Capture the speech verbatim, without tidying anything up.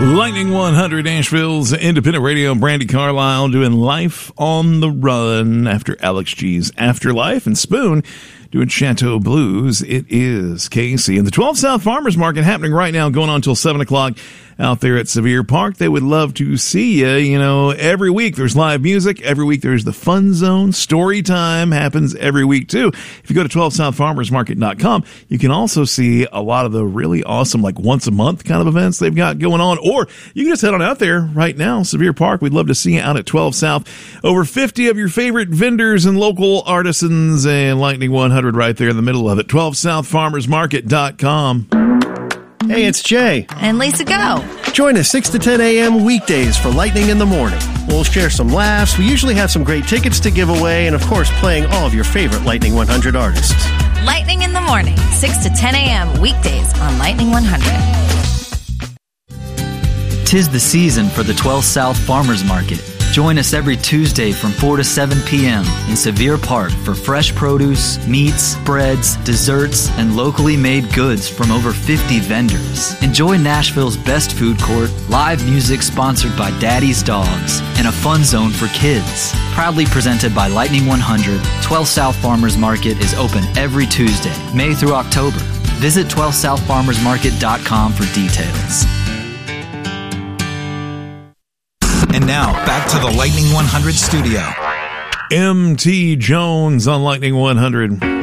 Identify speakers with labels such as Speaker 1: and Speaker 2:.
Speaker 1: Lightning one hundred, Nashville's independent radio. Brandy Carlisle doing Life on the Run after Alex G's Afterlife, and Spoon doing Chateau Blues. It is Casey. And the twelve South Farmers Market happening right now, going on until seven o'clock out there at Sevier Park. They would love to see you. You know, every week there's live music. Every week there's the Fun Zone. Story time happens every week, too. If you go to twelve south farmers market dot com, you can also see a lot of the really awesome, like, once-a-month kind of events they've got going on. Or you can just head on out there right now, Sevier Park. We'd love to see you out at twelve South. Over fifty of your favorite vendors and local artisans, and Lightning one hundred right there in the middle of it. twelve south farmers market dot com.
Speaker 2: Hey, it's Jay.
Speaker 3: And Lisa Go.
Speaker 2: Join us six to ten a.m. weekdays for Lightning in the Morning. We'll share some laughs. We usually have some great tickets to give away, and of course, playing all of your favorite Lightning one hundred artists.
Speaker 3: Lightning in the Morning, six to ten a.m. weekdays on Lightning one hundred.
Speaker 4: Tis the season for the twelve South Farmers Market. Join us every Tuesday from four to seven p.m. in Sevier Park for fresh produce, meats, breads, desserts, and locally made goods from over fifty vendors. Enjoy Nashville's best food court, live music sponsored by Daddy's Dogs, and a fun zone for kids. Proudly presented by Lightning one hundred, twelve South Farmers Market is open every Tuesday, May through October. Visit twelve south farmers market dot com for details.
Speaker 5: And now, back to the Lightning one hundred studio.
Speaker 1: M T Jones on Lightning one hundred.